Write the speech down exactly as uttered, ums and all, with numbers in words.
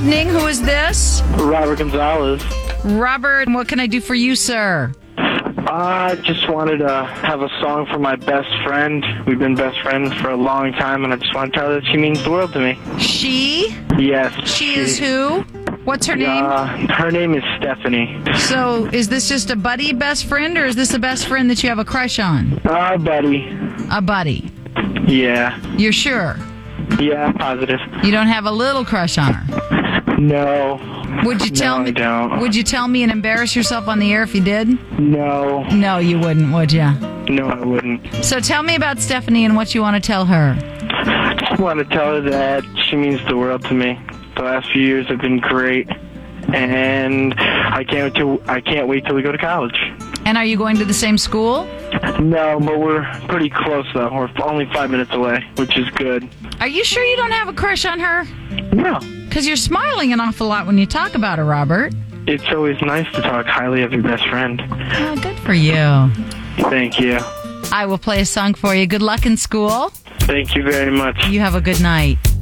evening. Who is this? Robert Gonzalez. Robert, what can I do for you, sir? I just wanted to have a song for my best friend. We've been best friends for a long time, and I just want to tell her that she means the world to me. She? Yes. She, she is who? What's her name? Uh, her name is Stephanie. So, is this just a buddy best friend, or is this a best friend that you have a crush on? Uh, buddy. A buddy. Yeah. You're sure? Yeah, positive. You don't have a little crush on her? No. Would you tell no, me? I don't. Would you tell me and embarrass yourself on the air if you did? No. No, you wouldn't, would you? No, I wouldn't. So tell me about Stephanie and what you want to tell her. I just want to tell her that she means the world to me. The last few years have been great, and I can't till I can't wait till we go to college. And are you going to the same school? No, but we're pretty close though. We're only five minutes away, which is good. Are you sure you don't have a crush on her? No. Because you're smiling an awful lot when you talk about her, Robert. It's always nice to talk highly of your best friend. Oh, good for you. Thank you. I will play a song for you. Good luck in school. Thank you very much. You have a good night.